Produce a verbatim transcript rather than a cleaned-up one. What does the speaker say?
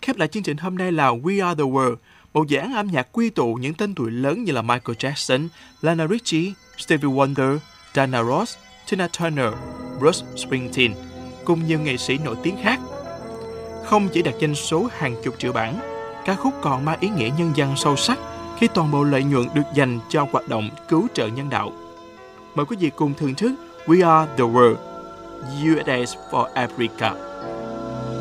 Khép lại chương trình hôm nay là We Are The World, một dự án âm nhạc quy tụ những tên tuổi lớn như là Michael Jackson, Lionel Richie, Stevie Wonder, Diana Ross, Tina Turner, Bruce Springsteen, cùng nhiều nghệ sĩ nổi tiếng khác. Không chỉ đạt doanh số hàng chục triệu bản, ca khúc còn mang ý nghĩa nhân văn sâu sắc khi toàn bộ lợi nhuận được dành cho hoạt động cứu trợ nhân đạo. Mời quý vị cùng thưởng thức We Are The World, u ét a for Africa.